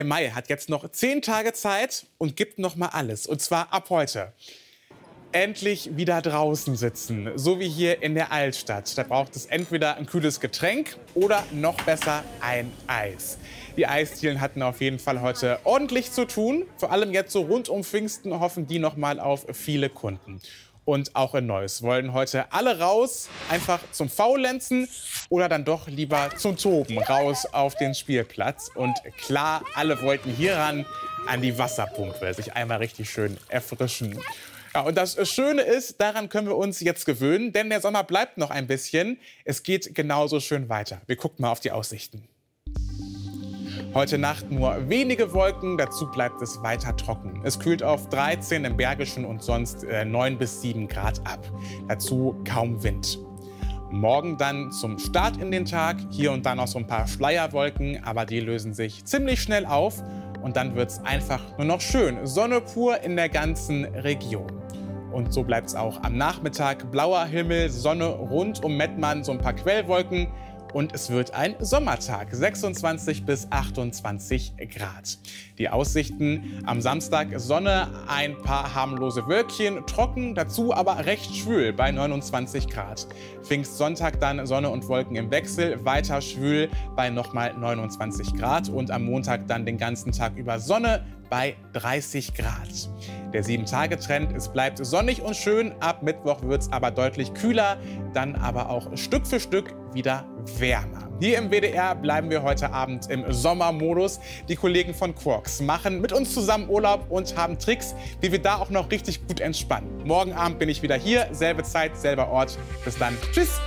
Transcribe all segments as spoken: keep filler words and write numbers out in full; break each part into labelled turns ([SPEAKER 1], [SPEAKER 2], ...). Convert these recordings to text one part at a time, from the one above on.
[SPEAKER 1] Mai hat jetzt noch zehn Tage Zeit und gibt noch mal alles. Und zwar ab heute. Endlich wieder draußen sitzen, so wie hier in der Altstadt. Da braucht es entweder ein kühles Getränk oder noch besser ein Eis. Die Eisdielen hatten auf jeden Fall heute ordentlich zu tun. Vor allem jetzt so rund um Pfingsten hoffen die noch mal auf viele Kunden. Und auch in Neuss wollen heute alle raus, einfach zum Faulenzen oder dann doch lieber zum Toben, raus auf den Spielplatz. Und klar, alle wollten hier ran an die Wasserpumpe, sich einmal richtig schön erfrischen. Ja, und das Schöne ist, daran können wir uns jetzt gewöhnen, denn der Sommer bleibt noch ein bisschen. Es geht genauso schön weiter. Wir gucken mal auf die Aussichten. Heute Nacht nur wenige Wolken, dazu bleibt es weiter trocken. Es kühlt auf dreizehn im Bergischen und sonst äh, neun bis sieben Grad ab. Dazu kaum Wind. Morgen dann zum Start in den Tag. Hier und da noch so ein paar Schleierwolken, aber die lösen sich ziemlich schnell auf. Und dann wird es einfach nur noch schön. Sonne pur in der ganzen Region. Und so bleibt es auch am Nachmittag. Blauer Himmel, Sonne rund um Mettmann, so ein paar Quellwolken. Und es wird ein Sommertag, sechsundzwanzig bis achtundzwanzig Grad. Die Aussichten am Samstag: Sonne, ein paar harmlose Wölkchen, trocken, dazu aber recht schwül bei neunundzwanzig Grad. Pfingstsonntag dann Sonne und Wolken im Wechsel, weiter schwül bei nochmal neunundzwanzig Grad. Und am Montag dann den ganzen Tag über Sonne bei dreißig Grad. Der sieben-Tage-Trend, es bleibt sonnig und schön, ab Mittwoch wird es aber deutlich kühler, dann aber auch Stück für Stück wieder wärmer. Hier im W D R bleiben wir heute Abend im Sommermodus. Die Kollegen von Quarks machen mit uns zusammen Urlaub und haben Tricks, wie wir da auch noch richtig gut entspannen. Morgen Abend bin ich wieder hier, selbe Zeit, selber Ort. Bis dann, tschüss!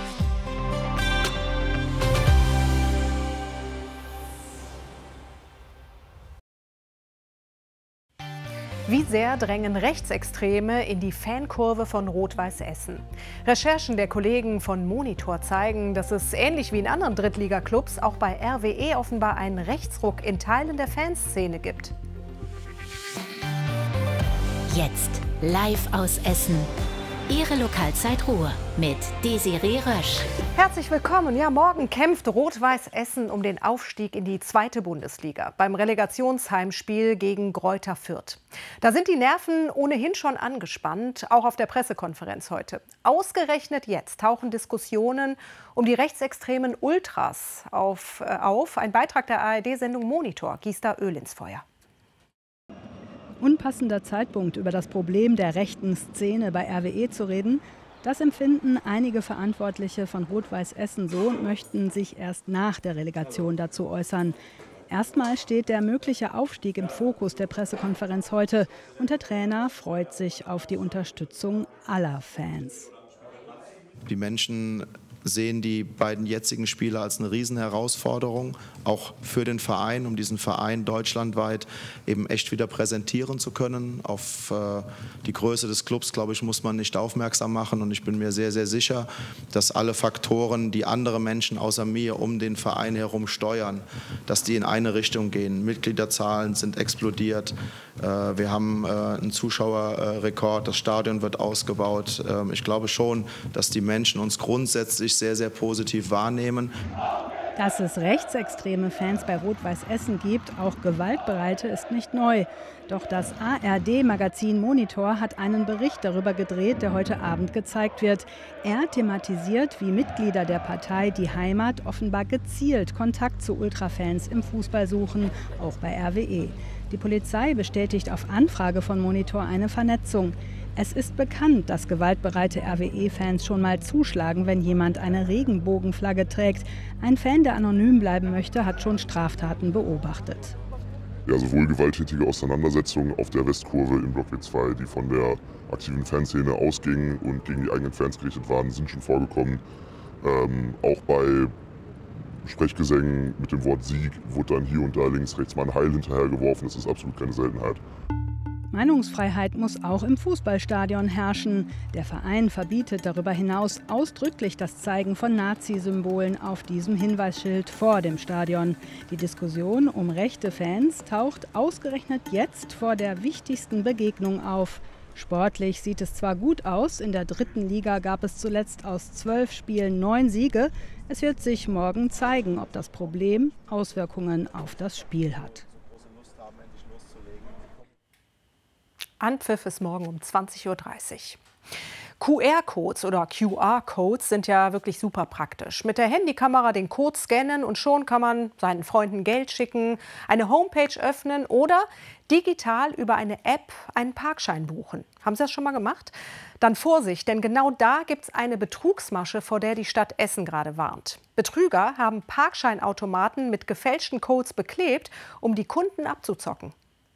[SPEAKER 2] Wie sehr drängen Rechtsextreme in die Fankurve von Rot-Weiß Essen? Recherchen der Kollegen von Monitor zeigen, dass es ähnlich wie in anderen Drittliga-Clubs auch bei R W E offenbar einen Rechtsruck in Teilen der Fanszene gibt.
[SPEAKER 3] Jetzt live aus Essen. Ihre Lokalzeit Ruhr mit Desiree Rösch.
[SPEAKER 2] Herzlich willkommen. Ja, morgen kämpft Rot-Weiß Essen um den Aufstieg in die zweite Bundesliga beim Relegationsheimspiel gegen Greuther Fürth. Da sind die Nerven ohnehin schon angespannt, auch auf der Pressekonferenz heute. Ausgerechnet jetzt tauchen Diskussionen um die rechtsextremen Ultras auf. Äh, auf. Ein Beitrag der A R D-Sendung Monitor gießt da Öl ins Feuer.
[SPEAKER 4] Unpassender Zeitpunkt, über das Problem der rechten Szene bei R W E zu reden, das empfinden einige Verantwortliche von Rot-Weiß Essen so und möchten sich erst nach der Relegation dazu äußern. Erstmal steht der mögliche Aufstieg im Fokus der Pressekonferenz heute und der Trainer freut sich auf die Unterstützung aller Fans.
[SPEAKER 5] Die Menschen sehen die beiden jetzigen Spiele als eine Riesenherausforderung, auch für den Verein, um diesen Verein deutschlandweit eben echt wieder präsentieren zu können. Auf äh, die Größe des Clubs, glaube ich, muss man nicht aufmerksam machen. Und ich bin mir sehr, sehr sicher, dass alle Faktoren, die andere Menschen außer mir um den Verein herum steuern, dass die in eine Richtung gehen. Mitgliederzahlen sind explodiert. Äh, wir haben äh, einen Zuschauerrekord, das Stadion wird ausgebaut. Äh, ich glaube schon, dass die Menschen uns grundsätzlich sehr, sehr positiv wahrnehmen.
[SPEAKER 4] Dass es rechtsextreme Fans bei Rot-Weiß Essen gibt, auch gewaltbereite, ist nicht neu. Doch das A R D-Magazin Monitor hat einen Bericht darüber gedreht, der heute Abend gezeigt wird. Er thematisiert, wie Mitglieder der Partei Die Heimat offenbar gezielt Kontakt zu Ultrafans im Fußball suchen, auch bei R W E. Die Polizei bestätigt auf Anfrage von Monitor eine Vernetzung. Es ist bekannt, dass gewaltbereite R W E-Fans schon mal zuschlagen, wenn jemand eine Regenbogenflagge trägt. Ein Fan, der anonym bleiben möchte, hat schon Straftaten beobachtet.
[SPEAKER 6] Ja, sowohl gewalttätige Auseinandersetzungen auf der Westkurve in Block W zwei, die von der aktiven Fanszene ausgingen und gegen die eigenen Fans gerichtet waren, sind schon vorgekommen. Ähm, auch bei Sprechgesängen mit dem Wort Sieg wurde dann hier und da links, rechts mal ein Heil hinterhergeworfen. Das ist absolut keine Seltenheit.
[SPEAKER 4] Meinungsfreiheit muss auch im Fußballstadion herrschen. Der Verein verbietet darüber hinaus ausdrücklich das Zeigen von Nazi-Symbolen auf diesem Hinweisschild vor dem Stadion. Die Diskussion um rechte Fans taucht ausgerechnet jetzt vor der wichtigsten Begegnung auf. Sportlich sieht es zwar gut aus, in der dritten Liga gab es zuletzt aus zwölf Spielen neun Siege. Es wird sich morgen zeigen, ob das Problem Auswirkungen auf das Spiel hat.
[SPEAKER 2] Anpfiff ist morgen um zwanzig Uhr dreißig. Q R-Codes oder Q R-Codes sind ja wirklich super praktisch. Mit der Handykamera den Code scannen und schon kann man seinen Freunden Geld schicken, eine Homepage öffnen oder digital über eine App einen Parkschein buchen. Haben Sie das schon mal gemacht? Dann Vorsicht, denn genau da gibt es eine Betrugsmasche, vor der die Stadt Essen gerade warnt. Betrüger haben Parkscheinautomaten mit gefälschten Codes beklebt, um die Kunden abzuzocken.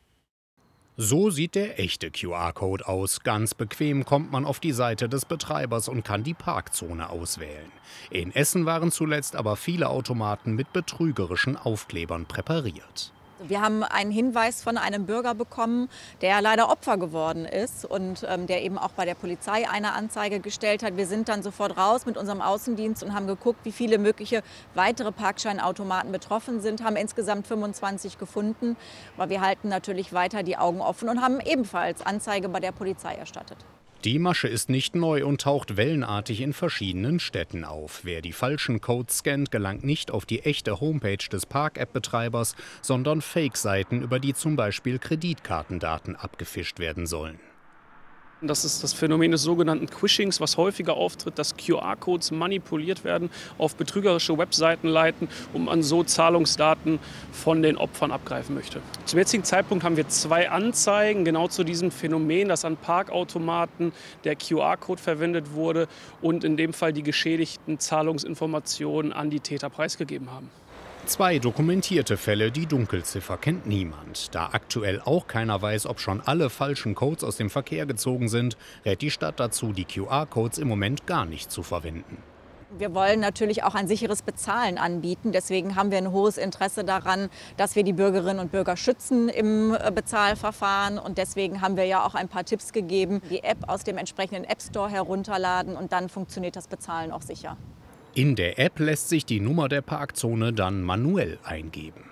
[SPEAKER 7] So sieht der echte Q R-Code aus. Ganz bequem kommt man auf die Seite des Betreibers und kann die Parkzone auswählen. In Essen waren zuletzt aber viele Automaten mit betrügerischen Aufklebern präpariert.
[SPEAKER 8] Wir haben einen Hinweis von einem Bürger bekommen, der leider Opfer geworden ist und ähm, der eben auch bei der Polizei eine Anzeige gestellt hat. Wir sind dann sofort raus mit unserem Außendienst und haben geguckt, wie viele mögliche weitere Parkscheinautomaten betroffen sind, haben insgesamt fünfundzwanzig gefunden. Aber wir halten natürlich weiter die Augen offen und haben ebenfalls Anzeige bei der Polizei erstattet.
[SPEAKER 7] Die Masche ist nicht neu und taucht wellenartig in verschiedenen Städten auf. Wer die falschen Codes scannt, gelangt nicht auf die echte Homepage des Park-App-Betreibers, sondern Fake-Seiten, über die zum Beispiel Kreditkartendaten abgefischt werden sollen.
[SPEAKER 9] Das ist das Phänomen des sogenannten Quishings, was häufiger auftritt, dass Q R-Codes manipuliert werden, auf betrügerische Webseiten leiten, um man so Zahlungsdaten von den Opfern abgreifen möchte. Zum jetzigen Zeitpunkt haben wir zwei Anzeigen genau zu diesem Phänomen, dass an Parkautomaten der Q R-Code verwendet wurde und in dem Fall die geschädigten Zahlungsinformationen an die Täter preisgegeben haben.
[SPEAKER 7] Zwei dokumentierte Fälle, die Dunkelziffer kennt niemand. Da aktuell auch keiner weiß, ob schon alle falschen Codes aus dem Verkehr gezogen sind, rät die Stadt dazu, die Q R-Codes im Moment gar nicht zu verwenden.
[SPEAKER 8] Wir wollen natürlich auch ein sicheres Bezahlen anbieten. Deswegen haben wir ein hohes Interesse daran, dass wir die Bürgerinnen und Bürger schützen im Bezahlverfahren. Und deswegen haben wir ja auch ein paar Tipps gegeben. Die App aus dem entsprechenden App Store herunterladen und dann funktioniert das Bezahlen auch sicher.
[SPEAKER 7] In der App lässt sich die Nummer der Parkzone dann manuell eingeben.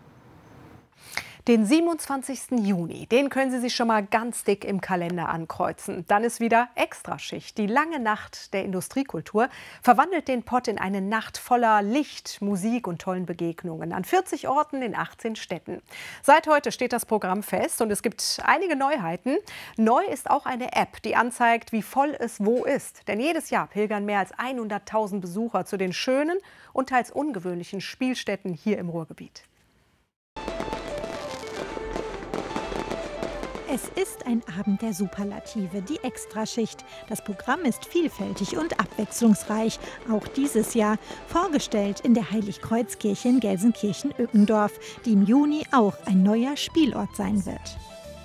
[SPEAKER 2] Den siebenundzwanzigsten Juni, den können Sie sich schon mal ganz dick im Kalender ankreuzen. Dann ist wieder Extraschicht. Die lange Nacht der Industriekultur verwandelt den Pott in eine Nacht voller Licht, Musik und tollen Begegnungen an vierzig Orten in achtzehn Städten. Seit heute steht das Programm fest und es gibt einige Neuheiten. Neu ist auch eine App, die anzeigt, wie voll es wo ist. Denn jedes Jahr pilgern mehr als hunderttausend Besucher zu den schönen und teils ungewöhnlichen Spielstätten hier im Ruhrgebiet.
[SPEAKER 10] Es ist ein Abend der Superlative, die Extraschicht. Das Programm ist vielfältig und abwechslungsreich. Auch dieses Jahr vorgestellt in der Heiligkreuzkirche in Gelsenkirchen-Ückendorf, die im Juni auch ein neuer Spielort sein wird.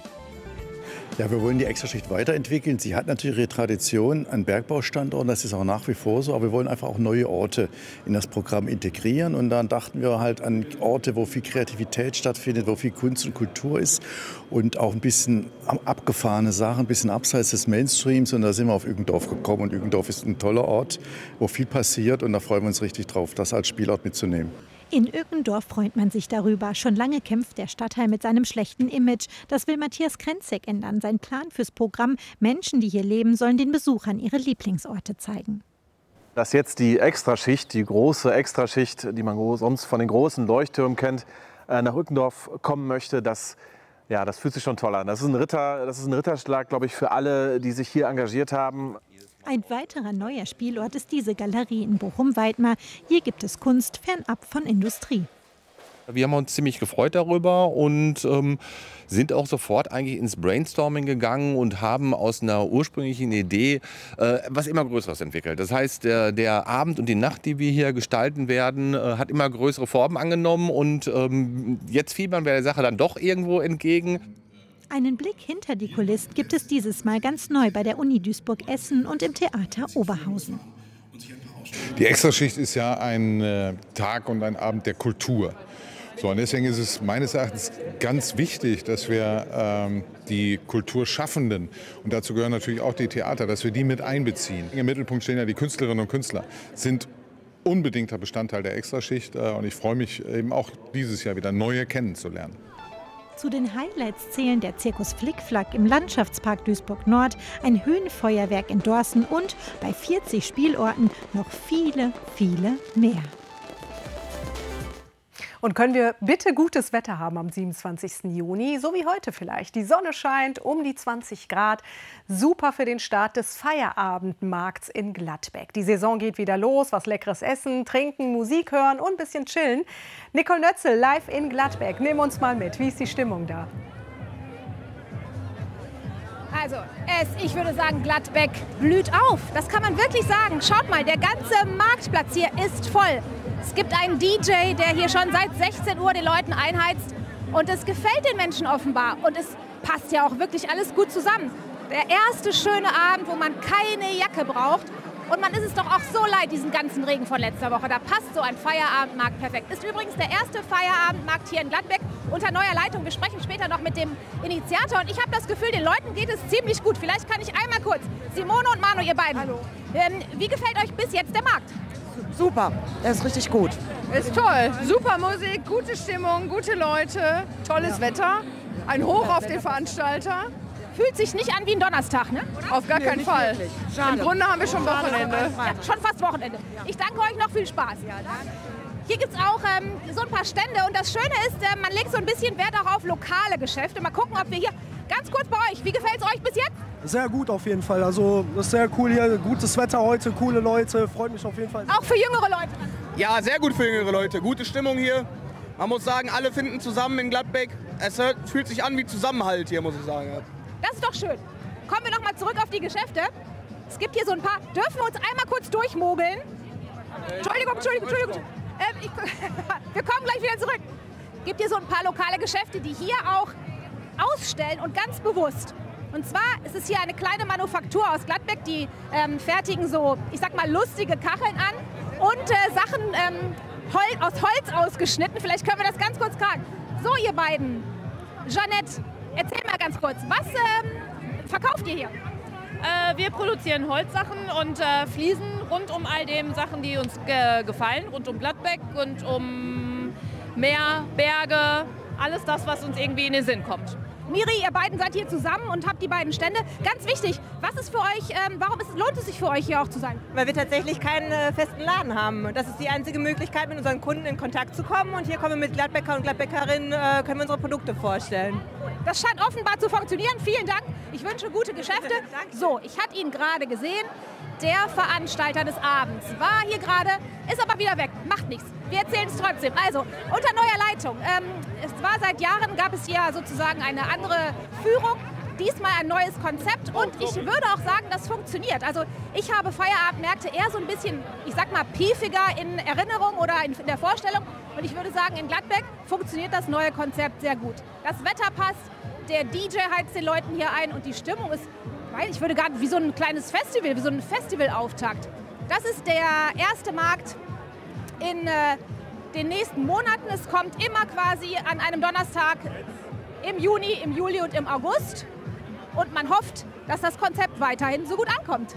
[SPEAKER 11] Ja, wir wollen die Extraschicht weiterentwickeln. Sie hat natürlich ihre Tradition an Bergbaustandorten, das ist auch nach wie vor so. Aber wir wollen einfach auch neue Orte in das Programm integrieren. Und dann dachten wir halt an Orte, wo viel Kreativität stattfindet, wo viel Kunst und Kultur ist. Und auch ein bisschen abgefahrene Sachen, ein bisschen abseits des Mainstreams. Und da sind wir auf Ückendorf gekommen. Und Ückendorf ist ein toller Ort, wo viel passiert. Und da freuen wir uns richtig drauf, das als Spielort mitzunehmen.
[SPEAKER 10] In Ückendorf freut man sich darüber. Schon lange kämpft der Stadtteil mit seinem schlechten Image. Das will Matthias Krenzek ändern. Sein Plan fürs Programm: Menschen, die hier leben, sollen den Besuchern ihre Lieblingsorte zeigen.
[SPEAKER 12] Dass jetzt die Extraschicht, die große Extraschicht, die man sonst von den großen Leuchttürmen kennt, nach Ückendorf kommen möchte, das, ja, das fühlt sich schon toll an. Das ist ein Ritter, das ist ein Ritterschlag, glaube ich, für alle, die sich hier engagiert haben.
[SPEAKER 10] Ein weiterer neuer Spielort ist diese Galerie in Bochum-Weidmar. Hier gibt es Kunst fernab von Industrie.
[SPEAKER 13] Wir haben uns ziemlich gefreut darüber und ähm, sind auch sofort eigentlich ins Brainstorming gegangen und haben aus einer ursprünglichen Idee äh, was immer Größeres entwickelt. Das heißt, der, der Abend und die Nacht, die wir hier gestalten werden, äh, hat immer größere Formen angenommen und ähm, jetzt fiebern wir der Sache dann doch irgendwo entgegen.
[SPEAKER 10] Einen Blick hinter die Kulissen gibt es dieses Mal ganz neu bei der Uni Duisburg-Essen und im Theater Oberhausen.
[SPEAKER 14] Die Extraschicht ist ja ein äh, Tag und ein Abend der Kultur. So, und deswegen ist es meines Erachtens ganz wichtig, dass wir ähm, die Kulturschaffenden, und dazu gehören natürlich auch die Theater, dass wir die mit einbeziehen. Im Mittelpunkt stehen ja die Künstlerinnen und Künstler, sind unbedingter Bestandteil der Extraschicht. Äh, und ich freue mich eben auch dieses Jahr wieder neue kennenzulernen.
[SPEAKER 10] Zu den Highlights zählen der Zirkus Flickflack im Landschaftspark Duisburg-Nord, ein Höhenfeuerwerk in Dorsten und bei vierzig Spielorten noch viele, viele mehr.
[SPEAKER 2] Und können wir bitte gutes Wetter haben am siebenundzwanzigsten Juni, so wie heute vielleicht. Die Sonne scheint, um die zwanzig Grad. Super für den Start des Feierabendmarkts in Gladbeck. Die Saison geht wieder los. Was Leckeres essen, trinken, Musik hören und ein bisschen chillen. Nicole Nötzel live in Gladbeck. Nimm uns mal mit. Wie ist die Stimmung da?
[SPEAKER 15] Also, es, ich würde sagen, Gladbeck blüht auf. Das kann man wirklich sagen. Schaut mal, der ganze Marktplatz hier ist voll. Es gibt einen D J, der hier schon seit sechzehn Uhr den Leuten einheizt. Und es gefällt den Menschen offenbar. Und es passt ja auch wirklich alles gut zusammen. Der erste schöne Abend, wo man keine Jacke braucht. Und man ist es doch auch so leid, diesen ganzen Regen von letzter Woche. Da passt so ein Feierabendmarkt perfekt. Ist übrigens der erste Feierabendmarkt hier in Gladbeck unter neuer Leitung. Wir sprechen später noch mit dem Initiator. Und ich habe das Gefühl, den Leuten geht es ziemlich gut. Vielleicht kann ich einmal kurz. Simone und Manu, ihr beiden. Hallo. Ähm, wie gefällt euch bis jetzt der Markt?
[SPEAKER 16] Super, er ist richtig gut.
[SPEAKER 17] Ist toll. Super Musik, gute Stimmung, gute Leute, tolles ja. Wetter. Ein Hoch auf den Veranstalter.
[SPEAKER 15] Fühlt sich nicht an wie ein Donnerstag, ne?
[SPEAKER 17] Auf gar nee, keinen Fall. Im Grunde haben wir schon Wochenende.
[SPEAKER 15] Ja, schon fast Wochenende. Ich danke euch, noch viel Spaß. Hier gibt es auch ähm, so ein paar Stände. Und das Schöne ist, äh, man legt so ein bisschen Wert auch auf lokale Geschäfte. Mal gucken, ob wir hier, ganz kurz bei euch, wie gefällt es euch bis jetzt?
[SPEAKER 18] Sehr gut auf jeden Fall. Also das ist sehr cool hier. Gutes Wetter heute, coole Leute. Freut mich auf jeden Fall.
[SPEAKER 15] Auch für jüngere Leute?
[SPEAKER 19] Ja, sehr gut für jüngere Leute. Gute Stimmung hier. Man muss sagen, alle finden zusammen in Gladbeck. Es hört, fühlt sich an wie Zusammenhalt hier, muss ich sagen.
[SPEAKER 15] Das ist doch schön. Kommen wir noch mal zurück auf die Geschäfte. Es gibt hier so ein paar. Dürfen wir uns einmal kurz durchmogeln? Entschuldigung, Entschuldigung, Entschuldigung. Ähm, ich, wir kommen gleich wieder zurück. Es gibt hier so ein paar lokale Geschäfte, die hier auch ausstellen und ganz bewusst. Und zwar ist es hier eine kleine Manufaktur aus Gladbeck, die ähm, fertigen so, ich sag mal, lustige Kacheln an und äh, Sachen ähm, Hol aus Holz ausgeschnitten. Vielleicht können wir das ganz kurz fragen. So, ihr beiden. Jeanette, erzähl mal ganz kurz, was ähm, verkauft ihr hier?
[SPEAKER 20] Äh, wir produzieren Holzsachen und äh, Fliesen rund um all dem Sachen, die uns ge gefallen. Rund um Gladbeck und um Meer, Berge, alles das, was uns irgendwie in den Sinn kommt.
[SPEAKER 15] Miri, ihr beiden seid hier zusammen und habt die beiden Stände. Ganz wichtig, was ist für euch, ähm, warum ist, lohnt es sich für euch hier auch zu sein?
[SPEAKER 21] Weil wir tatsächlich keinen äh, festen Laden haben. Das ist die einzige Möglichkeit, mit unseren Kunden in Kontakt zu kommen. Und hier kommen wir mit Gladbecker und Gladbeckerinnen, äh, können wir unsere Produkte vorstellen.
[SPEAKER 15] Das scheint offenbar zu funktionieren. Vielen Dank. Ich wünsche gute Geschäfte. So, ich hatte ihn gerade gesehen. Der Veranstalter des Abends war hier gerade, ist aber wieder weg. Macht nichts. Wir erzählen es trotzdem. Also, unter neuer Leitung. Ähm, es war seit Jahren, gab es hier sozusagen eine andere Führung. Diesmal ein neues Konzept und ich würde auch sagen, das funktioniert. Also ich habe Feierabendmärkte eher so ein bisschen, ich sag mal, piefiger in Erinnerung oder in, in der Vorstellung. Und ich würde sagen, in Gladbeck funktioniert das neue Konzept sehr gut. Das Wetter passt, der D J heizt den Leuten hier ein und die Stimmung ist, weil ich würde gar nicht, wie so ein kleines Festival, wie so ein Festivalauftakt. Das ist der erste Markt in äh, den nächsten Monaten. Es kommt immer quasi an einem Donnerstag im Juni, im Juli und im August. Und man hofft, dass das Konzept weiterhin so gut ankommt.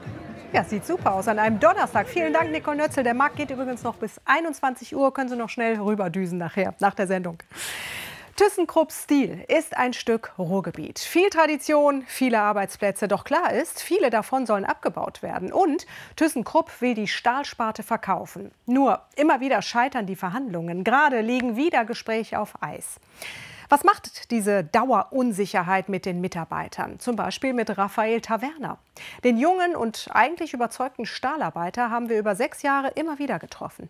[SPEAKER 2] Ja, sieht super aus an einem Donnerstag. Vielen Dank, Nicole Nötzel. Der Markt geht übrigens noch bis einundzwanzig Uhr. Können Sie noch schnell rüberdüsen nachher, nach der Sendung. ThyssenKrupp Steel ist ein Stück Ruhrgebiet. Viel Tradition, viele Arbeitsplätze. Doch klar ist, viele davon sollen abgebaut werden. Und ThyssenKrupp will die Stahlsparte verkaufen. Nur immer wieder scheitern die Verhandlungen. Gerade liegen wieder Gespräche auf Eis. Was macht diese Dauerunsicherheit mit den Mitarbeitern? Zum Beispiel mit Raphael Taverner. Den jungen und eigentlich überzeugten Stahlarbeiter haben wir über sechs Jahre immer wieder getroffen.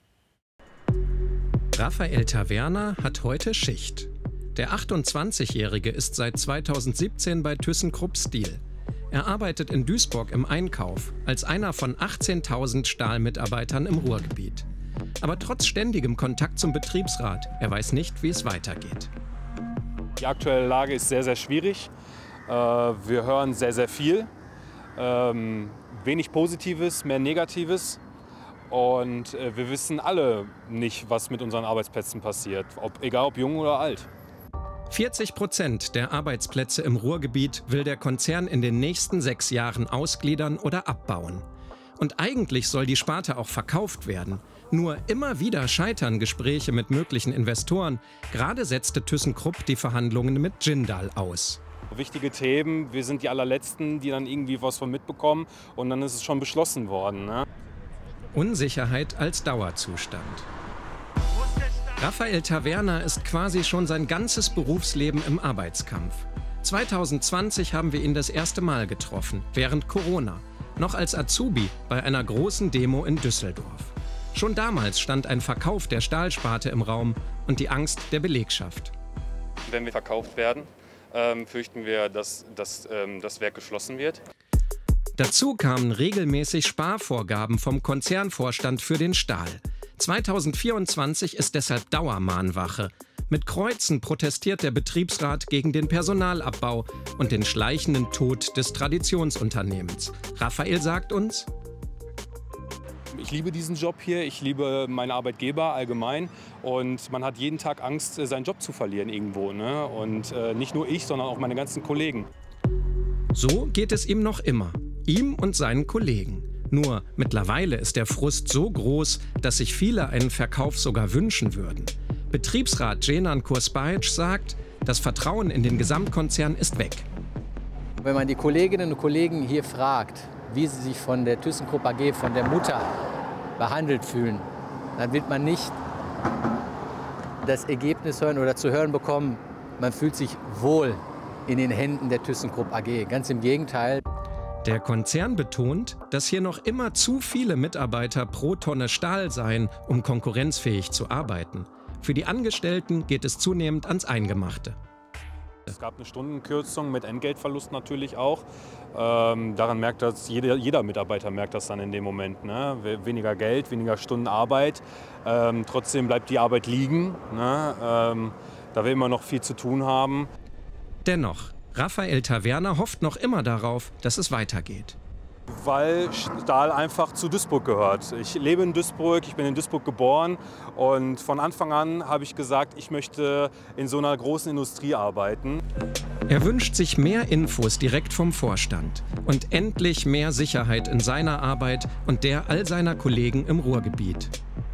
[SPEAKER 22] Raphael Taverner hat heute Schicht. Der achtundzwanzigjährige ist seit zweitausendsiebzehn bei ThyssenKrupp Steel. Er arbeitet in Duisburg im Einkauf als einer von achtzehntausend Stahlmitarbeitern im Ruhrgebiet. Aber trotz ständigem Kontakt zum Betriebsrat, er weiß nicht, wie es weitergeht.
[SPEAKER 23] Die aktuelle Lage ist sehr, sehr schwierig. Wir hören sehr, sehr viel. Wenig Positives, mehr Negatives. Und wir wissen alle nicht, was mit unseren Arbeitsplätzen passiert, ob, egal ob jung oder alt.
[SPEAKER 22] vierzig Prozent der Arbeitsplätze im Ruhrgebiet will der Konzern in den nächsten sechs Jahren ausgliedern oder abbauen. Und eigentlich soll die Sparte auch verkauft werden. Nur immer wieder scheitern Gespräche mit möglichen Investoren. Gerade setzte ThyssenKrupp die Verhandlungen mit Jindal aus.
[SPEAKER 23] Wichtige Themen, wir sind die allerletzten, die dann irgendwie was von mitbekommen und dann ist es schon beschlossen worden. Ne?
[SPEAKER 22] Unsicherheit als Dauerzustand. Raphael Taverna ist quasi schon sein ganzes Berufsleben im Arbeitskampf. zweitausendzwanzig haben wir ihn das erste Mal getroffen, während Corona, noch als Azubi bei einer großen Demo in Düsseldorf. Schon damals stand ein Verkauf der Stahlsparte im Raum und die Angst der Belegschaft.
[SPEAKER 1] Wenn wir verkauft werden, ähm, fürchten wir, dass, dass ähm, das Werk geschlossen wird.
[SPEAKER 22] Dazu kamen regelmäßig Sparvorgaben vom Konzernvorstand für den Stahl. zweitausendvierundzwanzig ist deshalb Dauermahnwache. Mit Kreuzen protestiert der Betriebsrat gegen den Personalabbau und den schleichenden Tod des Traditionsunternehmens. Raphael sagt uns:
[SPEAKER 23] Ich liebe diesen Job hier, ich liebe meine Arbeitgeber allgemein und man hat jeden Tag Angst, seinen Job zu verlieren irgendwo, ne? Und äh, nicht nur ich, sondern auch meine ganzen Kollegen.
[SPEAKER 22] So geht es ihm noch immer, ihm und seinen Kollegen. Nur mittlerweile ist der Frust so groß, dass sich viele einen Verkauf sogar wünschen würden. Betriebsrat Cenan Kursbajic sagt, das Vertrauen in den Gesamtkonzern ist weg.
[SPEAKER 3] Wenn man die Kolleginnen und Kollegen hier fragt, wie sie sich von der ThyssenKrupp A G, von der Mutter behandelt fühlen, dann wird man nicht das Ergebnis hören oder zu hören bekommen, man fühlt sich wohl in den Händen der ThyssenKrupp A G. Ganz im Gegenteil.
[SPEAKER 22] Der Konzern betont, dass hier noch immer zu viele Mitarbeiter pro Tonne Stahl seien, um konkurrenzfähig zu arbeiten. Für die Angestellten geht es zunehmend ans Eingemachte.
[SPEAKER 23] Es gab eine Stundenkürzung mit Entgeltverlust natürlich auch. Ähm, daran merkt das, jeder, jeder Mitarbeiter merkt das dann in dem Moment. Ne? Weniger Geld, weniger Stunden Arbeit. Ähm, trotzdem bleibt die Arbeit liegen, ne? ähm, da wir immer noch viel zu tun haben.
[SPEAKER 22] Dennoch, Raphael Taverna hofft noch immer darauf, dass es weitergeht.
[SPEAKER 23] Weil Stahl einfach zu Duisburg gehört. Ich lebe in Duisburg, ich bin in Duisburg geboren und von Anfang an habe ich gesagt, ich möchte in so einer großen Industrie arbeiten.
[SPEAKER 22] Er wünscht sich mehr Infos direkt vom Vorstand und endlich mehr Sicherheit in seiner Arbeit und der all seiner Kollegen im Ruhrgebiet.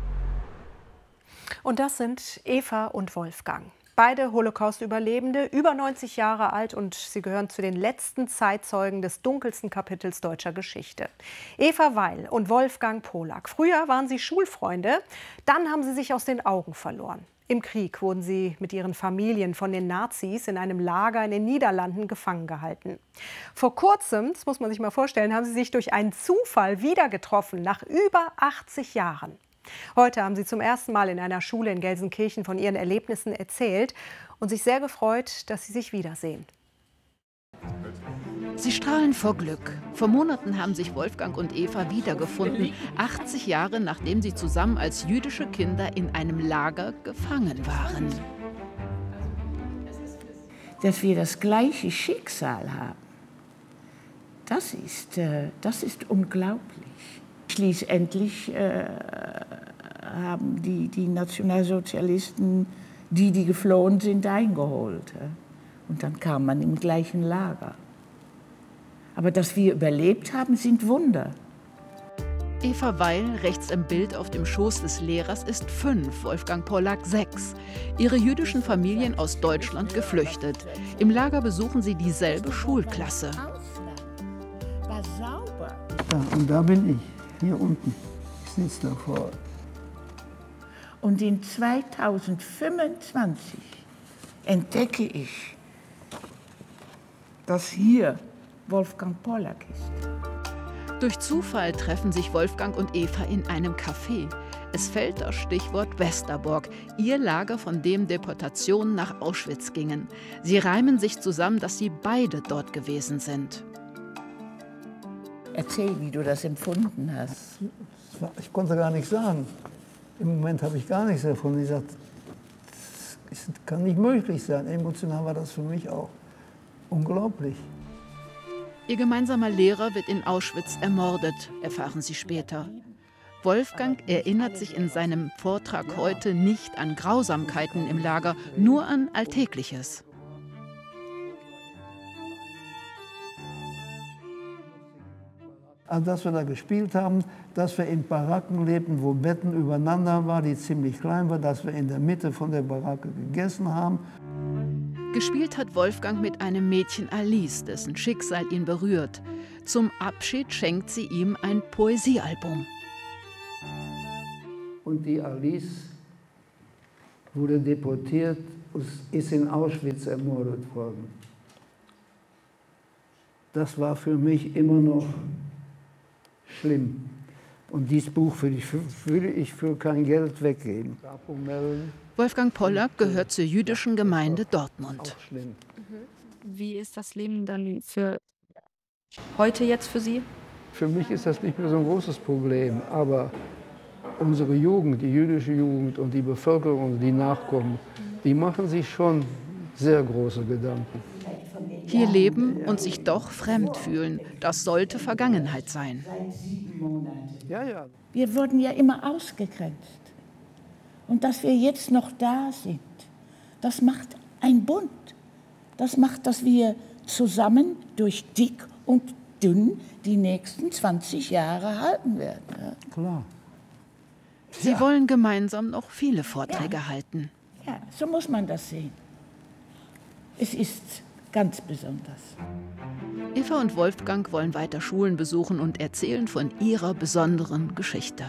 [SPEAKER 2] Und das sind Eva und Wolfgang. Beide Holocaust-Überlebende, über neunzig Jahre alt, und sie gehören zu den letzten Zeitzeugen des dunkelsten Kapitels deutscher Geschichte. Eva Weil und Wolfgang Polak. Früher waren sie Schulfreunde, dann haben sie sich aus den Augen verloren. Im Krieg wurden sie mit ihren Familien von den Nazis in einem Lager in den Niederlanden gefangen gehalten. Vor kurzem, das muss man sich mal vorstellen, haben sie sich durch einen Zufall wieder getroffen, nach über achtzig Jahren. Heute haben sie zum ersten Mal in einer Schule in Gelsenkirchen von ihren Erlebnissen erzählt und sich sehr gefreut, dass sie sich wiedersehen.
[SPEAKER 5] Sie strahlen vor Glück. Vor Monaten haben sich Wolfgang und Eva wiedergefunden, achtzig Jahre nachdem sie zusammen als jüdische Kinder in einem Lager gefangen waren.
[SPEAKER 24] Dass wir das gleiche Schicksal haben, das ist, äh, das ist unglaublich. Schließlich äh, haben die, die Nationalsozialisten, die, die geflohen sind, eingeholt. Und dann kam man im gleichen Lager. Aber dass wir überlebt haben, sind Wunder.
[SPEAKER 5] Eva Weil, rechts im Bild auf dem Schoß des Lehrers, ist fünf, Wolfgang Polak sechs. Ihre jüdischen Familien aus Deutschland geflüchtet. Im Lager besuchen sie dieselbe Schulklasse.
[SPEAKER 24] War sauber.
[SPEAKER 25] Ja, und da bin ich. Hier unten, ich sitze davor.
[SPEAKER 24] Und in zweitausendfünfundzwanzig entdecke ich, dass hier Wolfgang Polak ist.
[SPEAKER 5] Durch Zufall treffen sich Wolfgang und Eva in einem Café. Es fällt das Stichwort Westerbork, ihr Lager, von dem Deportationen nach Auschwitz gingen. Sie reimen sich zusammen, dass sie beide dort gewesen sind.
[SPEAKER 24] Erzähl, wie du das empfunden hast.
[SPEAKER 25] Ich konnte gar nichts sagen. Im Moment habe ich gar nichts davon. Ich sagte, das kann nicht möglich sein. Emotional war das für mich auch unglaublich.
[SPEAKER 5] Ihr gemeinsamer Lehrer wird in Auschwitz ermordet, erfahren sie später. Wolfgang erinnert sich in seinem Vortrag heute nicht an Grausamkeiten im Lager, nur an Alltägliches.
[SPEAKER 25] Also, dass wir da gespielt haben, dass wir in Baracken lebten, wo Betten übereinander waren, die ziemlich klein waren, dass wir in der Mitte von der Baracke gegessen haben.
[SPEAKER 5] Gespielt hat Wolfgang mit einem Mädchen Alice, dessen Schicksal ihn berührt. Zum Abschied schenkt sie ihm ein Poesiealbum.
[SPEAKER 25] Und die Alice wurde deportiert und ist in Auschwitz ermordet worden. Das war für mich immer noch schlimm. Und dieses Buch würde ich, würde ich für kein Geld weggeben.
[SPEAKER 5] Wolfgang Pollack gehört zur jüdischen Gemeinde Dortmund.
[SPEAKER 4] Wie ist das Leben dann für heute jetzt für Sie?
[SPEAKER 25] Für mich ist das nicht mehr so ein großes Problem, aber unsere Jugend, die jüdische Jugend und die Bevölkerung, die nachkommen, die machen sich schon sehr große Gedanken.
[SPEAKER 5] Hier leben und sich doch fremd fühlen, das sollte Vergangenheit sein.
[SPEAKER 25] Ja, ja.
[SPEAKER 24] Wir wurden ja immer ausgegrenzt. Und dass wir jetzt noch da sind, das macht ein Bund. Das macht, dass wir zusammen durch dick und dünn die nächsten zwanzig Jahre halten werden. Ja.
[SPEAKER 25] Klar.
[SPEAKER 5] Sie
[SPEAKER 25] Ja.
[SPEAKER 5] wollen gemeinsam noch viele Vorträge
[SPEAKER 24] Ja.
[SPEAKER 5] halten.
[SPEAKER 24] Ja, so muss man das sehen. Es ist ganz besonders.
[SPEAKER 5] Eva und Wolfgang wollen weiter Schulen besuchen und erzählen von ihrer besonderen Geschichte.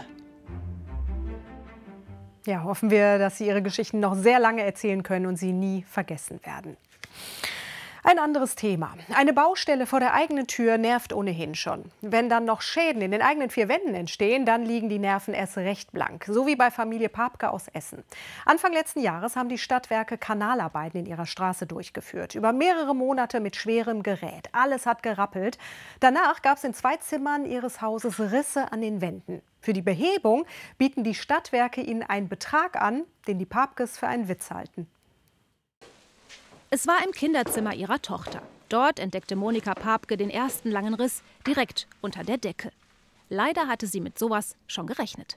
[SPEAKER 2] Ja, hoffen wir, dass Sie Ihre Geschichten noch sehr lange erzählen können und sie nie vergessen werden. Ein anderes Thema. Eine Baustelle vor der eigenen Tür nervt ohnehin schon. Wenn dann noch Schäden in den eigenen vier Wänden entstehen, dann liegen die Nerven erst recht blank. So wie bei Familie Papke aus Essen. Anfang letzten Jahres haben die Stadtwerke Kanalarbeiten in ihrer Straße durchgeführt. Über mehrere Monate mit schwerem Gerät. Alles hat gerappelt. Danach gab es in zwei Zimmern ihres Hauses Risse an den Wänden. Für die Behebung bieten die Stadtwerke ihnen einen Betrag an, den die Papkes für einen Witz halten.
[SPEAKER 15] Es war im Kinderzimmer ihrer Tochter. Dort entdeckte Monika Papke den ersten langen Riss direkt unter der Decke. Leider hatte sie mit sowas schon gerechnet.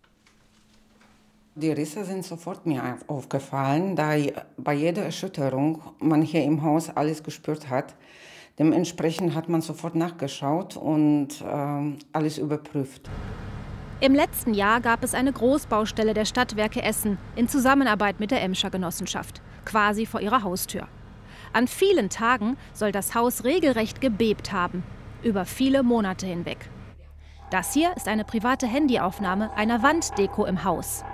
[SPEAKER 6] Die Risse sind sofort mir aufgefallen, da bei jeder Erschütterung man hier im Haus alles gespürt hat. Dementsprechend hat man sofort nachgeschaut und äh, alles überprüft.
[SPEAKER 15] Im letzten Jahr gab es eine Großbaustelle der Stadtwerke Essen in Zusammenarbeit mit der Emscher Genossenschaft, quasi vor ihrer Haustür. An vielen Tagen soll das Haus regelrecht gebebt haben, über viele Monate hinweg. Das hier ist eine private Handyaufnahme einer Wanddeko im Haus.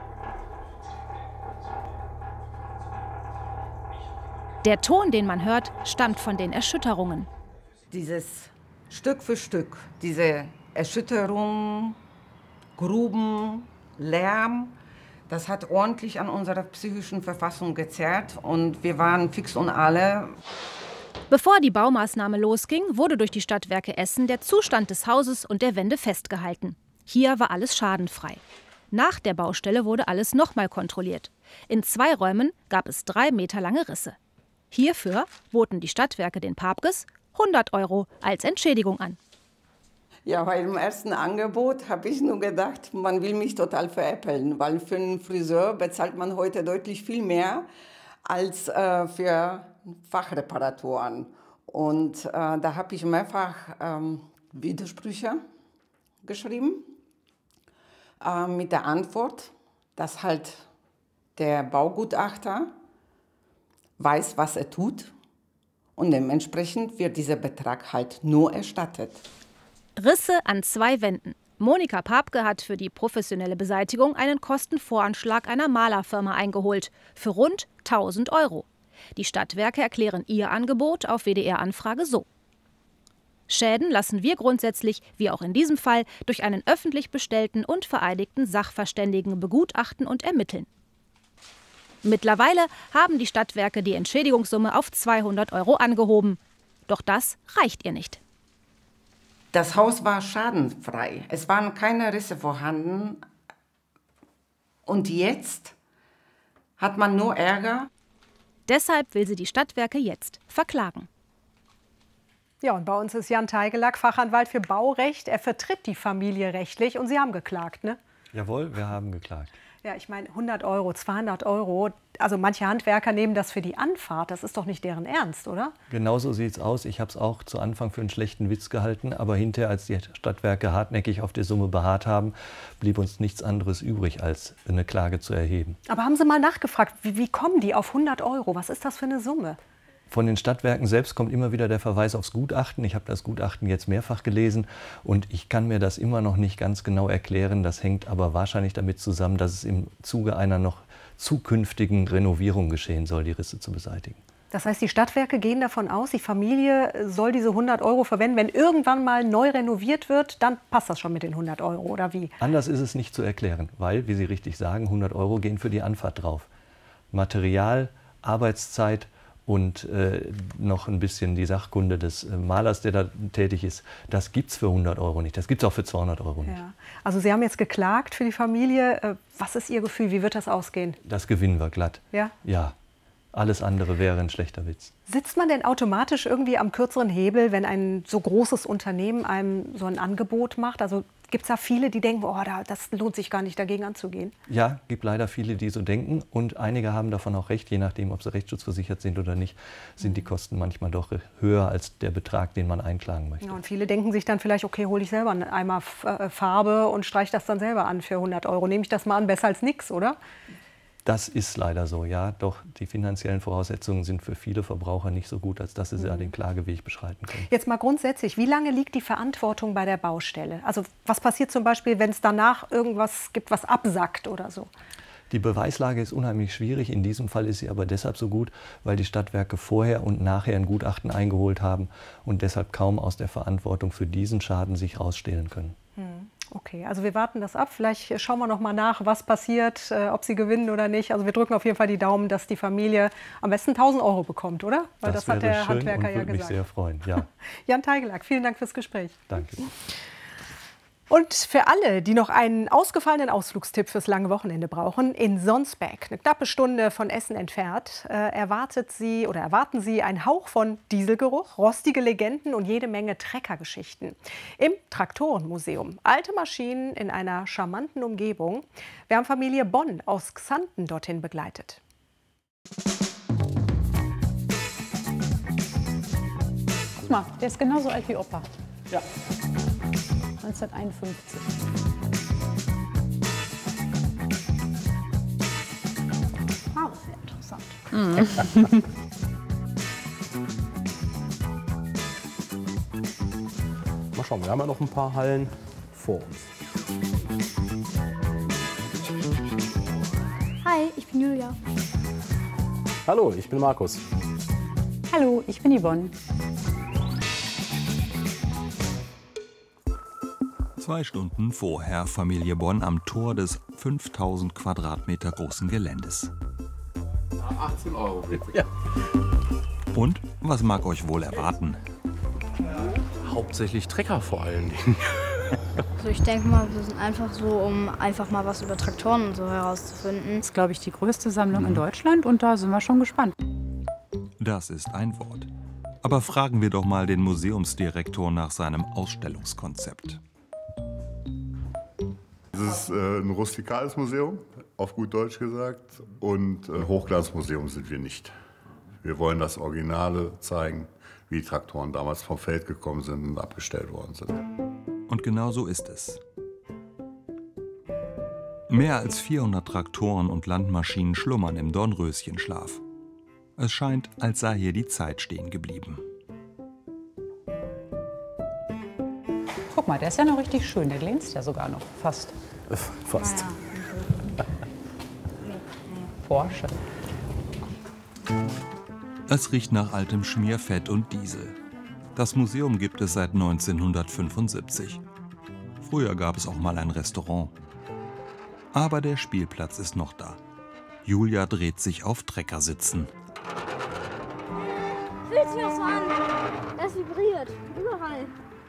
[SPEAKER 15] Der Ton, den man hört, stammt von den Erschütterungen.
[SPEAKER 6] Dieses Stück für Stück, diese Erschütterung, Gruben, Lärm, das hat ordentlich an unserer psychischen Verfassung gezerrt und wir waren fix und alle.
[SPEAKER 15] Bevor die Baumaßnahme losging, wurde durch die Stadtwerke Essen der Zustand des Hauses und der Wände festgehalten. Hier war alles schadenfrei. Nach der Baustelle wurde alles nochmal kontrolliert. In zwei Räumen gab es drei Meter lange Risse. Hierfür boten die Stadtwerke den Papkes hundert Euro als Entschädigung an.
[SPEAKER 6] Ja, bei dem ersten Angebot habe ich nur gedacht, man will mich total veräppeln, weil für einen Friseur bezahlt man heute deutlich viel mehr als äh, für Fachreparaturen. Und äh, da habe ich mehrfach ähm, Widersprüche geschrieben äh, mit der Antwort, dass halt der Baugutachter weiß, was er tut und dementsprechend wird dieser Betrag halt nur erstattet.
[SPEAKER 15] Risse an zwei Wänden. Monika Papke hat für die professionelle Beseitigung einen Kostenvoranschlag einer Malerfirma eingeholt, für rund tausend Euro. Die Stadtwerke erklären ihr Angebot auf W D R-Anfrage so: Schäden lassen wir grundsätzlich, wie auch in diesem Fall, durch einen öffentlich bestellten und vereidigten Sachverständigen begutachten und ermitteln. Mittlerweile haben die Stadtwerke die Entschädigungssumme auf zweihundert Euro angehoben. Doch das reicht ihr nicht.
[SPEAKER 6] Das Haus war schadenfrei. Es waren keine Risse vorhanden. Und jetzt hat man nur Ärger.
[SPEAKER 15] Deshalb will sie die Stadtwerke jetzt verklagen.
[SPEAKER 2] Ja, und bei uns ist Jan Teigelack, Fachanwalt für Baurecht. Er vertritt die Familie rechtlich und Sie haben geklagt, ne?
[SPEAKER 7] Jawohl, wir haben geklagt.
[SPEAKER 2] Ja, ich meine, hundert Euro, zweihundert Euro. Also manche Handwerker nehmen das für die Anfahrt. Das ist doch nicht deren Ernst, oder?
[SPEAKER 7] Genau so sieht es aus. Ich habe es auch zu Anfang für einen schlechten Witz gehalten. Aber hinterher, als die Stadtwerke hartnäckig auf der Summe beharrt haben, blieb uns nichts anderes übrig, als eine Klage zu erheben.
[SPEAKER 2] Aber haben Sie mal nachgefragt, wie, wie kommen die auf hundert Euro? Was ist das für eine Summe?
[SPEAKER 7] Von den Stadtwerken selbst kommt immer wieder der Verweis aufs Gutachten. Ich habe das Gutachten jetzt mehrfach gelesen und ich kann mir das immer noch nicht ganz genau erklären. Das hängt aber wahrscheinlich damit zusammen, dass es im Zuge einer noch zukünftigen Renovierungen geschehen soll, die Risse zu beseitigen.
[SPEAKER 2] Das heißt, die Stadtwerke gehen davon aus, die Familie soll diese hundert Euro verwenden. Wenn irgendwann mal neu renoviert wird, dann passt das schon mit den hundert Euro, oder wie?
[SPEAKER 7] Anders ist es nicht zu erklären, weil, wie Sie richtig sagen, hundert Euro gehen für die Anfahrt drauf. Material, Arbeitszeit und äh, noch ein bisschen die Sachkunde des äh, Malers, der da tätig ist, das gibt es für hundert Euro nicht. Das gibt es auch für zweihundert Euro nicht.
[SPEAKER 2] Ja. Also Sie haben jetzt geklagt für die Familie. Was ist Ihr Gefühl? Wie wird das ausgehen?
[SPEAKER 7] Das gewinnen wir glatt.
[SPEAKER 2] Ja?
[SPEAKER 7] Ja. Alles andere wäre ein schlechter Witz.
[SPEAKER 2] Sitzt man denn automatisch irgendwie am kürzeren Hebel, wenn ein so großes Unternehmen einem so ein Angebot macht? Also gibt es da viele, die denken, oh, das lohnt sich gar nicht, dagegen anzugehen?
[SPEAKER 7] Ja, gibt leider viele, die so denken. Und einige haben davon auch recht, je nachdem, ob sie rechtsschutzversichert sind oder nicht, sind die Kosten manchmal doch höher als der Betrag, den man einklagen möchte.
[SPEAKER 2] Ja, und viele denken sich dann vielleicht, okay, hole ich selber einmal Farbe und streiche das dann selber an für hundert Euro. Nehme ich das mal an, besser als nichts, oder?
[SPEAKER 7] Das ist leider so, ja. Doch die finanziellen Voraussetzungen sind für viele Verbraucher nicht so gut, als dass sie mhm. den Klageweg beschreiten können.
[SPEAKER 2] Jetzt mal grundsätzlich, wie lange liegt die Verantwortung bei der Baustelle? Also was passiert zum Beispiel, wenn es danach irgendwas gibt, was absackt oder so?
[SPEAKER 7] Die Beweislage ist unheimlich schwierig. In diesem Fall ist sie aber deshalb so gut, weil die Stadtwerke vorher und nachher ein Gutachten eingeholt haben und deshalb kaum aus der Verantwortung für diesen Schaden sich rausstehlen können.
[SPEAKER 2] Mhm. Okay, also wir warten das ab. Vielleicht schauen wir noch mal nach, was passiert, äh, ob sie gewinnen oder nicht. Also wir drücken auf jeden Fall die Daumen, dass die Familie am besten tausend Euro bekommt, oder? Weil das, das hat der
[SPEAKER 7] schön
[SPEAKER 2] Handwerker
[SPEAKER 7] und
[SPEAKER 2] ja
[SPEAKER 7] würde
[SPEAKER 2] gesagt.
[SPEAKER 7] mich sehr freuen. Ja.
[SPEAKER 2] Jan Teigelack, vielen Dank fürs Gespräch.
[SPEAKER 7] Danke.
[SPEAKER 2] Und für alle, die noch einen ausgefallenen Ausflugstipp fürs lange Wochenende brauchen, in Sonsbeck, eine knappe Stunde von Essen entfernt, äh, erwartet Sie oder erwarten Sie einen Hauch von Dieselgeruch, rostige Legenden und jede Menge Treckergeschichten. Im Traktorenmuseum. Alte Maschinen in einer charmanten Umgebung. Wir haben Familie Bonn aus Xanten dorthin begleitet.
[SPEAKER 8] Guck mal, der ist genauso alt wie Opa.
[SPEAKER 9] Ja.
[SPEAKER 8] neunzehnhunderteinundfünfzig.
[SPEAKER 9] Ah, das ist ja interessant.
[SPEAKER 8] Mhm.
[SPEAKER 9] Mal schauen, wir haben ja noch ein paar Hallen vor uns.
[SPEAKER 11] Hi, ich bin Julia.
[SPEAKER 9] Hallo, ich bin Markus.
[SPEAKER 8] Hallo, ich bin Yvonne.
[SPEAKER 12] Zwei Stunden vorher Familie Bonn am Tor des fünftausend Quadratmeter großen Geländes.
[SPEAKER 9] achtzehn Euro bitte. Ja.
[SPEAKER 12] Und was mag euch wohl erwarten?
[SPEAKER 9] Hauptsächlich Trecker vor allen Dingen.
[SPEAKER 11] Also ich denke mal, wir sind einfach so, um einfach mal was über Traktoren und so herauszufinden.
[SPEAKER 8] Das ist, glaube ich, die größte Sammlung in Deutschland und da sind wir schon gespannt.
[SPEAKER 12] Das ist ein Wort. Aber fragen wir doch mal den Museumsdirektor nach seinem Ausstellungskonzept.
[SPEAKER 13] Es ist äh, ein rustikales Museum, auf gut Deutsch gesagt, und ein Hochglanzmuseum sind wir nicht. Wir wollen das Originale zeigen, wie die Traktoren damals vom Feld gekommen sind und abgestellt worden sind.
[SPEAKER 12] Und genau so ist es. Mehr als vierhundert Traktoren und Landmaschinen schlummern im Dornröschenschlaf. Es scheint, als sei hier die Zeit stehen geblieben.
[SPEAKER 8] Guck mal, der ist ja noch richtig schön. Der glänzt ja sogar noch. Fast.
[SPEAKER 9] Fast.
[SPEAKER 8] Porsche.
[SPEAKER 12] Es riecht nach altem Schmierfett und Diesel. Das Museum gibt es seit neunzehnhundertfünfundsiebzig. Früher gab es auch mal ein Restaurant. Aber der Spielplatz ist noch da. Julia dreht sich auf Treckersitzen.
[SPEAKER 11] Fühlt sich das so an? Das vibriert. Überall.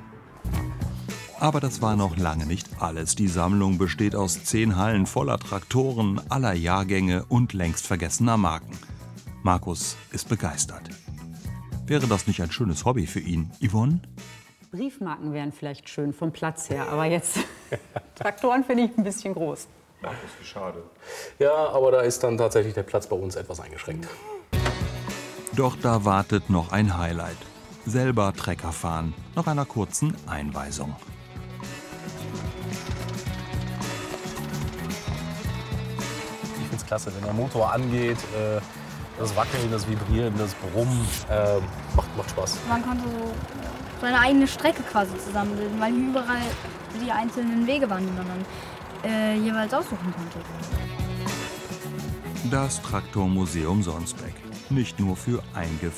[SPEAKER 12] Aber das war noch lange nicht alles. Die Sammlung besteht aus zehn Hallen voller Traktoren aller Jahrgänge und längst vergessener Marken. Markus ist begeistert. Wäre das nicht ein schönes Hobby für ihn, Yvonne?
[SPEAKER 8] Briefmarken wären vielleicht schön vom Platz her, aber jetzt Traktoren finde ich ein bisschen groß.
[SPEAKER 9] Das ist schade. Ja, aber da ist dann tatsächlich der Platz bei uns etwas eingeschränkt.
[SPEAKER 12] Doch da wartet noch ein Highlight. Selber Trecker fahren, nach einer kurzen Einweisung.
[SPEAKER 9] Ich finde es klasse, wenn der Motor angeht, äh, das Wackeln, das Vibrieren, das Brummen, äh, macht, macht Spaß.
[SPEAKER 11] Man konnte so seine eigene Strecke quasi zusammenbilden, weil hier überall die einzelnen Wege waren, die man dann äh, jeweils aussuchen konnte.
[SPEAKER 12] Das Traktormuseum Sonsbeck. Nicht nur für eingefleischte